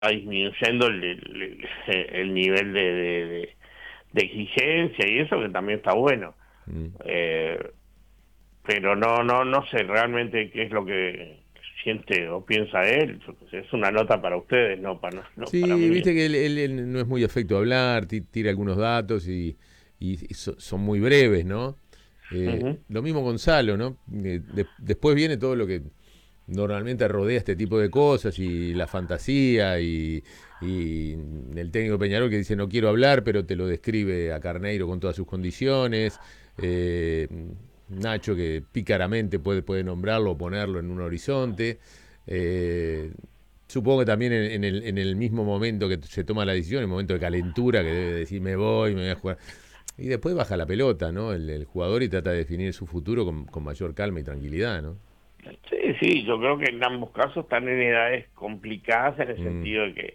disminuyendo el nivel de exigencia y eso, que también está bueno. Mm. Eh, pero no sé realmente qué es lo que siente o piensa él. Yo qué sé, es una nota para ustedes, no para Sí, mí. viste que él no es muy afecto a hablar, tira algunos datos y son muy breves, ¿no? Ujú. Lo mismo Gonzalo, ¿no? Después viene todo lo que normalmente rodea este tipo de cosas y la fantasía y el técnico Peñarol que dice no quiero hablar, pero te lo describe a Carneiro con todas sus condiciones. eh, Nacho que pícaramente puede nombrarlo o ponerlo en un horizonte. Eh, Supongo que también en el mismo momento que se toma la decisión, en el momento de calentura, que debe decir me voy a jugar. Y después baja la pelota, ¿no? El jugador y trata de definir su futuro con mayor calma y tranquilidad, ¿no? Sí, sí, yo creo que en ambos casos están en edades complicadas en el Mm, sentido de que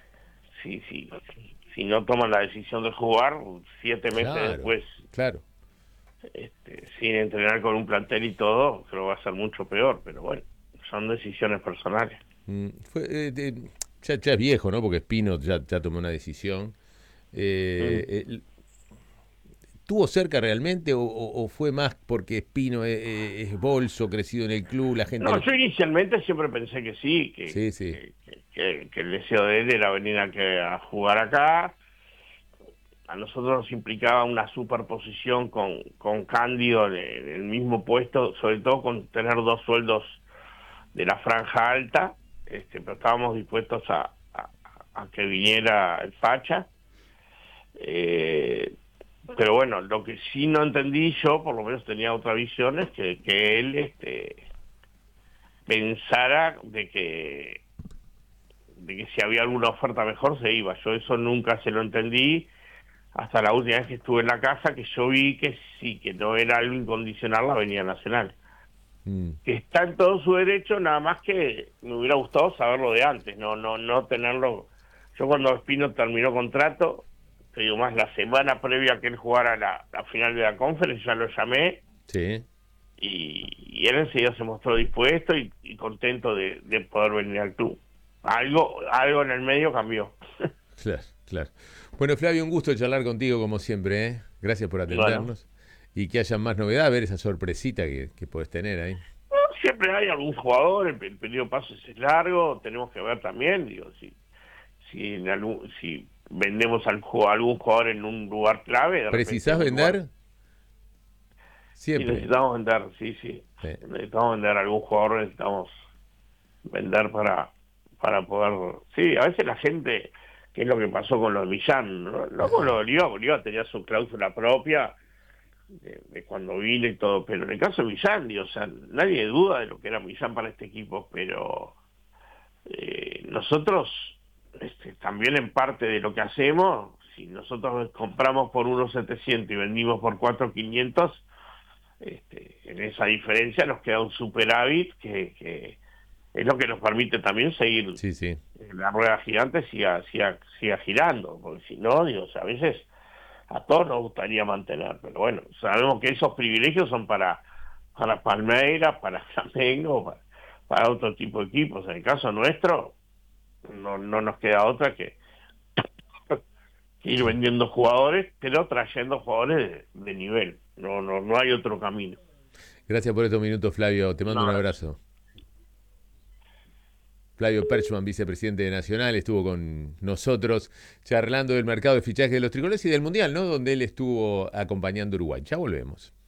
si no toman la decisión de jugar, 7 meses claro, después, claro. sin entrenar con un plantel y todo, creo que va a ser mucho peor, pero bueno, son decisiones personales. Ya es viejo, ¿no? Porque Espino ya tomó una decisión. Mm. ¿Tuvo cerca realmente o fue más porque Espino es bolso, crecido en el club, la gente No, lo... yo inicialmente siempre pensé que sí, Sí, sí. que el deseo de él era venir a jugar acá. A nosotros nos implicaba una superposición con Cándido en el mismo puesto, sobre todo con tener dos sueldos de la franja alta, pero estábamos dispuestos a que viniera el Facha. Eh, pero bueno, lo que sí no entendí yo, por lo menos tenía otra visión, es que él pensara de que si había alguna oferta mejor se iba. Yo eso nunca se lo entendí hasta la última vez que estuve en la casa, que yo vi que sí, que no era algo incondicional la Avenida Nacional. Mm, Que está en todo su derecho, nada más que me hubiera gustado saberlo de antes, no tenerlo. Yo cuando Espino terminó contrato, te digo más, la semana previa a que él jugara la final de la conferencia, ya lo llamé sí, y él enseguida se mostró dispuesto y contento de poder venir al club. Algo en el medio cambió. claro, claro. Bueno, Flavio, un gusto charlar contigo como siempre, ¿eh? Gracias por Y bueno, atendernos y que haya más novedad, ver esa sorpresita que puedes tener ahí. siempre hay algún jugador, el periodo de pases es largo, tenemos que ver también, digo, si vendemos a algún jugador en un lugar clave, de repente ¿Precisás en un lugar, vender? si Siempre. necesitamos vender, sí, Sí. necesitamos vender a algún jugador, necesitamos vender para poder, sí, a veces la gente, que es lo que pasó con los Millán, no con los Oliva tenía su cláusula propia de cuando vino y todo, pero en el caso de Millán, digo, o sea, nadie duda de lo que era Millán para este equipo, pero nosotros también en parte de lo que hacemos, si nosotros compramos por 1.700 y vendimos por 4.500, en esa diferencia nos queda un superávit que es lo que nos permite también seguir Sí, sí. la rueda gigante siga girando, porque si no, digo, o sea, a veces a todos nos gustaría mantener, pero bueno, sabemos que esos privilegios son para Palmeiras, para Flamengo, para otro tipo de equipos. En el caso nuestro, no nos queda otra que ir vendiendo jugadores, pero trayendo jugadores de nivel. No hay otro camino. Gracias por estos minutos, Flavio. Te mando un No, abrazo. Flavio Perchman, vicepresidente de Nacional, estuvo con nosotros charlando del mercado de fichaje de los tricolores y del Mundial, ¿no? Donde él estuvo acompañando a Uruguay. Ya volvemos.